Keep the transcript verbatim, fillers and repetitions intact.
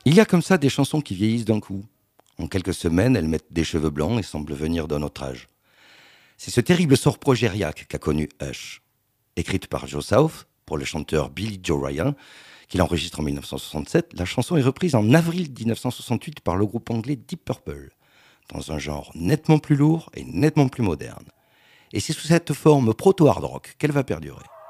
Il y a comme ça des chansons qui vieillissent d'un coup. En quelques semaines, elles mettent des cheveux blancs et semblent venir d'un autre âge. C'est ce terrible sort progériaque qu'a connu Hush. Écrite par Joe South pour le chanteur Billy Joe Ryan, qu'il enregistre en mille neuf cent soixante-sept, la chanson est reprise en avril mille neuf cent soixante-huit par le groupe anglais Deep Purple, dans un genre nettement plus lourd et nettement plus moderne. Et c'est sous cette forme proto-hard rock qu'elle va perdurer.